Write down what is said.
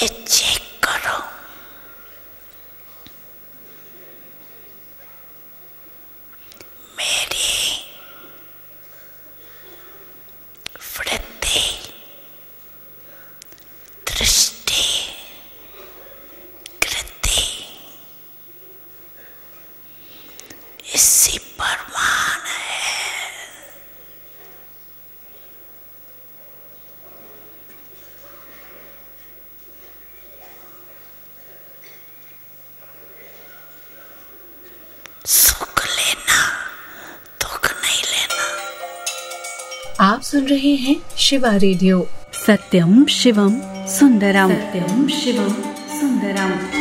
ये चेक करो। मेरी वृत्ति, दृष्टि, कृति इसी परमान है। सुख लेना, दुख नहीं लेना। आप सुन रहे हैं शिवा रेडियो। सत्यम शिवम सुंदरम। सत्यम शिवम सुंदरम।